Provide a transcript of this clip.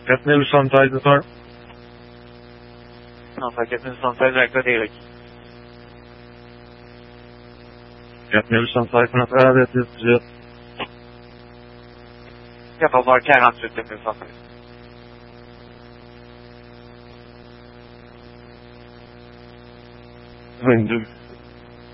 ketnél sanitizer? Não, só que não são só dele aqui. Ketnél sanitizer na färdigt ut. Jag får bara kärna att sluta med saker. Ring du.